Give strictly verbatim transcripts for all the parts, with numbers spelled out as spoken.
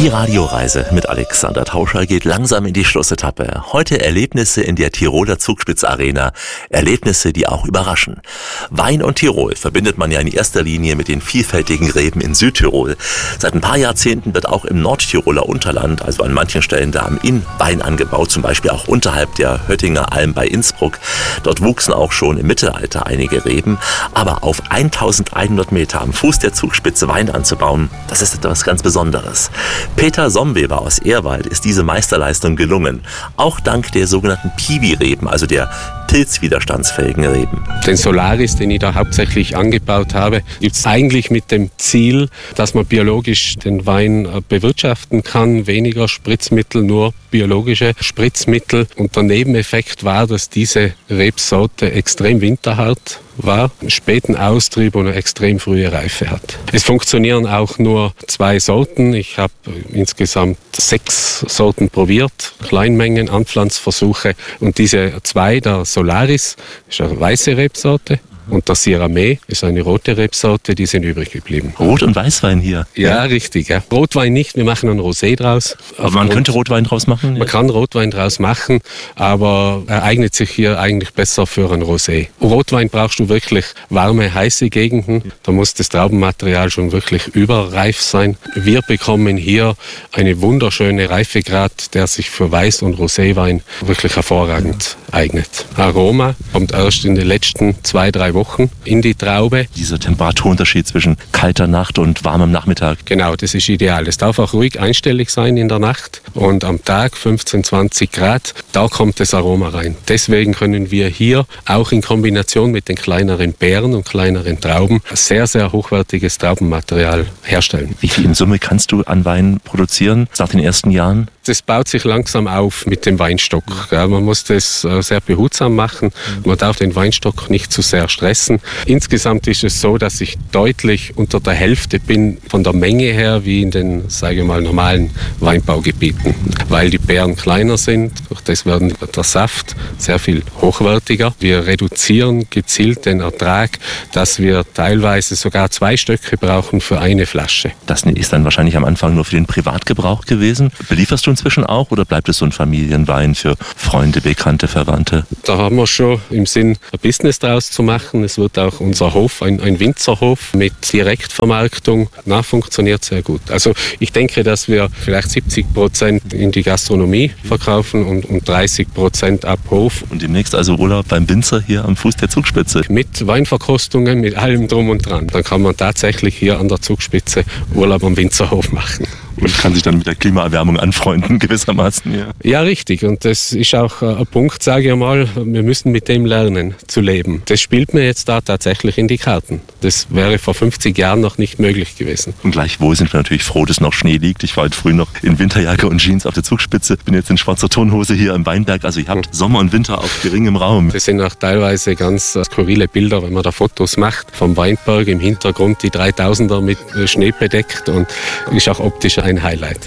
Die Radioreise mit Alexander Tauscher geht langsam in die Schlussetappe. Heute Erlebnisse in der Tiroler Zugspitz-Arena. Erlebnisse, die auch überraschen. Wein und Tirol verbindet man ja in erster Linie mit den vielfältigen Reben in Südtirol. Seit ein paar Jahrzehnten wird auch im Nordtiroler Unterland, also an manchen Stellen da am Inn, Wein angebaut, zum Beispiel auch unterhalb der Höttinger Alm bei Innsbruck. Dort wuchsen auch schon im Mittelalter einige Reben. Aber auf eintausendeinhundert Meter am Fuß der Zugspitze Wein anzubauen, das ist etwas ganz Besonderes. Peter Somweber aus Ehrwald ist diese Meisterleistung gelungen. Auch dank der sogenannten Piwi-Reben, also der pilzwiderstandsfähigen Reben. Den Solaris, den ich da hauptsächlich angebaut habe, gibt es eigentlich mit dem Ziel, dass man biologisch den Wein bewirtschaften kann. Weniger Spritzmittel, nur biologische Spritzmittel. Und der Nebeneffekt war, dass diese Rebsorte extrem winterhart war, späten Austrieb und eine extrem frühe Reife hat. Es funktionieren auch nur zwei Sorten. Ich habe insgesamt sechs Sorten probiert, Kleinmengen, Anpflanzversuche. Und diese zwei, der Solaris, ist eine weiße Rebsorte. Und der Syrah Meh ist eine rote Rebsorte, die sind übrig geblieben. Rot- und Weißwein hier? Ja, ja. Richtig. Ja. Rotwein nicht, wir machen einen Rosé draus. Aber man könnte Rotwein draus machen? Man ja. kann Rotwein draus machen, aber er eignet sich hier eigentlich besser für ein Rosé. Rotwein brauchst du wirklich warme, heiße Gegenden. Da muss das Traubenmaterial schon wirklich überreif sein. Wir bekommen hier eine wunderschöne Reifegrad, der sich für Weiß- und Roséwein wirklich hervorragend eignet. Aroma kommt erst in den letzten zwei, drei Wochen in die Traube. Dieser Temperaturunterschied zwischen kalter Nacht und warmem Nachmittag. Genau, das ist ideal. Es darf auch ruhig einstellig sein in der Nacht und am Tag fünfzehn, zwanzig Grad, da kommt das Aroma rein. Deswegen können wir hier auch in Kombination mit den kleineren Beeren und kleineren Trauben sehr, sehr hochwertiges Traubenmaterial herstellen. Wie viel in Summe kannst du an Wein produzieren nach den ersten Jahren? Das baut sich langsam auf mit dem Weinstock. Ja, man muss das sehr behutsam machen. Man darf den Weinstock nicht zu sehr stressen. Insgesamt ist es so, dass ich deutlich unter der Hälfte bin von der Menge her wie in den, sage ich mal, normalen Weinbaugebieten. Weil die Beeren kleiner sind, durch das werden der Saft sehr viel hochwertiger. Wir reduzieren gezielt den Ertrag, dass wir teilweise sogar zwei Stöcke brauchen für eine Flasche. Das ist dann wahrscheinlich am Anfang nur für den Privatgebrauch gewesen. Belieferst du inzwischen auch oder bleibt es so ein Familienwein für Freunde, Bekannte, Verwandte? Da haben wir schon im Sinn, ein Business draus zu machen. Es wird auch unser Hof, ein, ein Winzerhof mit Direktvermarktung. Na, funktioniert sehr gut. Also ich denke, dass wir vielleicht siebzig Prozent in die Gastronomie verkaufen und, und dreißig Prozent ab Hof. Und demnächst also Urlaub beim Winzer hier am Fuß der Zugspitze? Mit Weinverkostungen, mit allem drum und dran. Dann kann man tatsächlich hier an der Zugspitze Urlaub am Winzerhof machen. Und kann sich dann mit der Klimaerwärmung anfreunden, gewissermaßen. Ja, ja richtig. Und das ist auch ein Punkt, sage ich mal, wir müssen mit dem lernen zu leben. Das spielt mir jetzt da tatsächlich in die Karten. Das wäre vor fünfzig Jahren noch nicht möglich gewesen. Und gleichwohl sind wir natürlich froh, dass noch Schnee liegt. Ich war heute früh noch in Winterjacke und Jeans auf der Zugspitze. Bin jetzt in schwarzer Turnhose hier im Weinberg. Also ihr habt hm. Sommer und Winter auf geringem Raum. Das sind auch teilweise ganz skurrile Bilder, wenn man da Fotos macht. Vom Weinberg im Hintergrund die dreitausender mit Schnee bedeckt und ist auch optisch ein Highlight.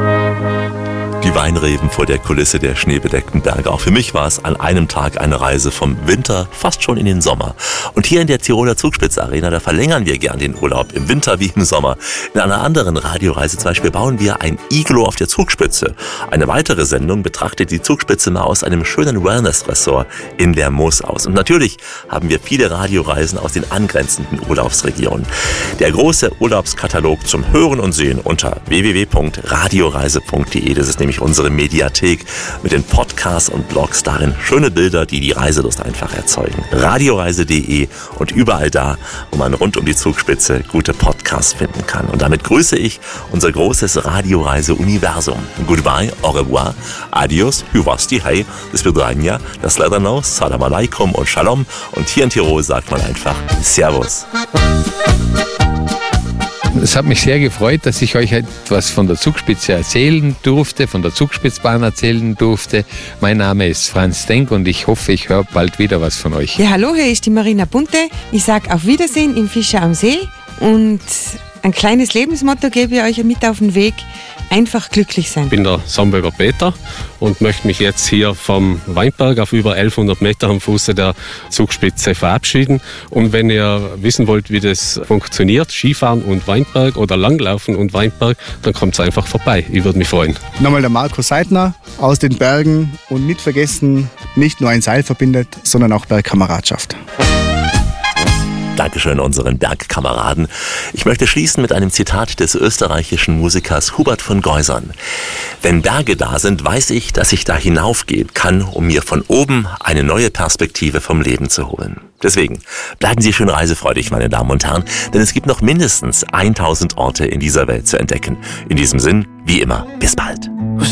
Die Weinreben vor der Kulisse der schneebedeckten Berge. Auch für mich war es an einem Tag eine Reise vom Winter fast schon in den Sommer. Und hier in der Tiroler Zugspitz-Arena, da verlängern wir gern den Urlaub, im Winter wie im Sommer. In einer anderen Radioreise zum Beispiel bauen wir ein Iglo auf der Zugspitze. Eine weitere Sendung betrachtet die Zugspitze mal aus einem schönen Wellness-Ressort in der Moos aus. Und natürlich haben wir viele Radioreisen aus den angrenzenden Urlaubsregionen. Der große Urlaubskatalog zum Hören und Sehen unter w w w punkt radioreise punkt d e. Das ist nämlich unsere Mediathek mit den Podcasts und Blogs, darin schöne Bilder, die die Reiselust einfach erzeugen. radioreise punkt d e und überall da, wo man rund um die Zugspitze gute Podcasts finden kann. Und damit grüße ich unser großes Radioreise-Universum. Goodbye, au revoir, adios, hyvasti, hey, das Vidania, das Ledano, Salam alaikum und Shalom. Und hier in Tirol sagt man einfach Servus. Es hat mich sehr gefreut, dass ich euch etwas von der Zugspitze erzählen durfte, von der Zugspitzbahn erzählen durfte. Mein Name ist Franz Denk und ich hoffe, ich höre bald wieder was von euch. Ja, hallo, hier ist die Marina Bunte. Ich sage auf Wiedersehen im Fischer am See und Ein kleines Lebensmotto gebe ich euch mit auf den Weg. Einfach glücklich sein. Ich bin der Somberger Peter und möchte mich jetzt hier vom Weinberg auf über elfhundert Meter am Fuße der Zugspitze verabschieden. Und wenn ihr wissen wollt, wie das funktioniert, Skifahren und Weinberg oder Langlaufen und Weinberg, dann kommt einfach vorbei. Ich würde mich freuen. Nochmal der Marco Seidner aus den Bergen und nicht vergessen, nicht nur ein Seil verbindet, sondern auch Bergkameradschaft. Dankeschön unseren Bergkameraden. Ich möchte schließen mit einem Zitat des österreichischen Musikers Hubert von Geusern. Wenn Berge da sind, weiß ich, dass ich da hinaufgehen kann, um mir von oben eine neue Perspektive vom Leben zu holen. Deswegen bleiben Sie schön reisefreudig, meine Damen und Herren, denn es gibt noch mindestens tausend Orte in dieser Welt zu entdecken. In diesem Sinn, wie immer, bis bald.